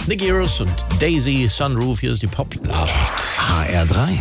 Nick Heroes und Daisy Sunroof, hier ist die Pop-Nacht. HR3.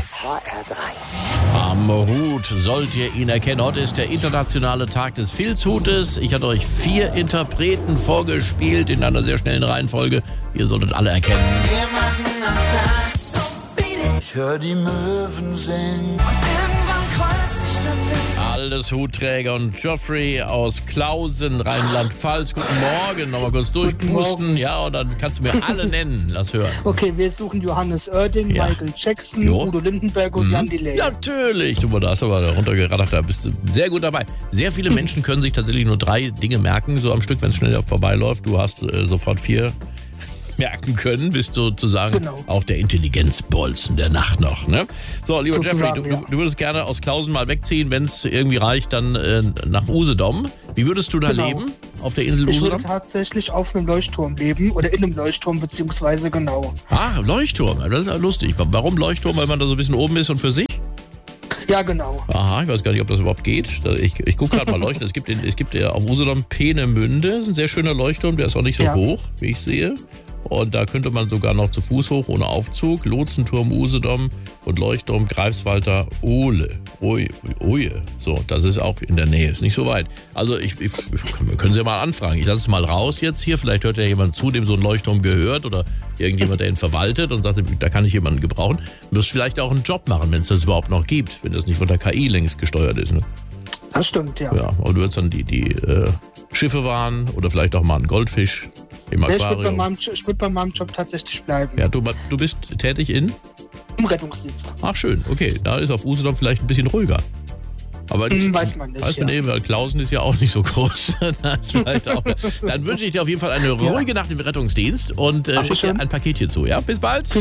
Am Hut sollt ihr ihn erkennen. Heute ist der internationale Tag des Filzhutes. Ich hatte euch 4 Interpreten vorgespielt in einer sehr schnellen Reihenfolge. Ihr solltet alle erkennen. Wir machen das Glas. Ich hör die Möwen singen. Und irgendwann kreuzt sich der Wind. Alles Hutträger und Geoffrey aus Klausen, Rheinland-Pfalz. Guten Morgen, nochmal kurz durchpusten. Ja, und dann kannst du mir alle nennen. Lass hören. Okay, wir suchen Johannes Oerding, Ja. Michael Jackson, Jo. Udo Lindenberg und Jan Delay. Natürlich, du, da hast du aber runtergerattert, da bist du sehr gut dabei. Sehr viele Menschen können sich tatsächlich nur 3 Dinge merken, so am Stück, wenn es schnell vorbeiläuft. Du hast sofort 4 merken können, bist du sozusagen Genau. auch der Intelligenzbolzen der Nacht noch. Ne? So, lieber Jeffrey, Sozusagen, du, ja. du würdest gerne aus Klausen mal wegziehen, wenn es irgendwie reicht, dann nach Usedom. Wie würdest du da Genau. leben, auf der Insel Ich würde Usedom? tatsächlich auf einem Leuchtturm leben oder in einem Leuchtturm, beziehungsweise genau. Ah, Leuchtturm, das ist ja lustig. Warum Leuchtturm? Weil man da so ein bisschen oben ist und für sich? Ja, genau. Aha, ich weiß gar nicht, ob das überhaupt geht. Ich gucke gerade mal Leuchten. Es gibt ja auf Usedom Peenemünde. Das ist ein sehr schöner Leuchtturm, der ist auch nicht so Ja. hoch, wie ich sehe. Und da könnte man sogar noch zu Fuß hoch, ohne Aufzug. Lotsenturm Usedom und Leuchtturm Greifswalder Ohle. Oje. So, das ist auch in der Nähe, ist nicht so weit. Also wir können Sie ja mal anfragen. Ich lasse es mal raus jetzt hier. Vielleicht hört ja jemand zu, dem so ein Leuchtturm gehört oder irgendjemand, der ihn verwaltet und sagt, da kann ich jemanden gebrauchen. Du musst vielleicht auch einen Job machen, wenn es das überhaupt noch gibt, wenn das nicht von der KI längst gesteuert ist. Ne? Das stimmt, ja. Ja, und du würdest dann die Schiffe wahren oder vielleicht auch mal einen Goldfisch im Ich würde Aquarium. bei meinem Job tatsächlich bleiben. Ja, du bist tätig in? Im Rettungsdienst. Ach schön, okay, da ist auf Usedom vielleicht ein bisschen ruhiger. Aber Weiß man nicht, Weiß man ja. eben, weil Klausen ist ja auch nicht so groß. Das ist vielleicht auch, dann wünsche ich dir auf jeden Fall eine ruhige Nacht im Rettungsdienst und schicke dir Dankeschön. ein Paket hierzu. Ja, bis bald.